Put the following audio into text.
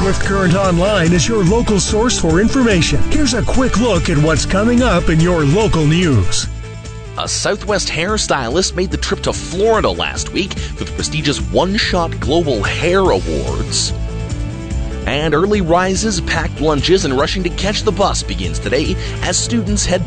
Southwest Current Online is your local source for information. Here's a quick look at what's coming up in your local news. A Southwest hairstylist made the trip to Florida last week for the prestigious One Shot Global Hair Awards. And early rises, packed lunches, and rushing to catch the bus begins today as students head